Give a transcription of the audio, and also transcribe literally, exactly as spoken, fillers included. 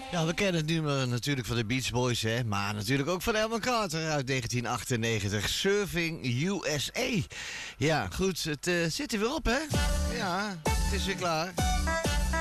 Ja, we kennen het nummer natuurlijk van de Beach Boys, hè. Maar natuurlijk ook van Elmer Carter uit negentien achtennegentig. Surfing U S A. Ja, goed, het uh, zit er weer op, hè. Ja, het is weer klaar.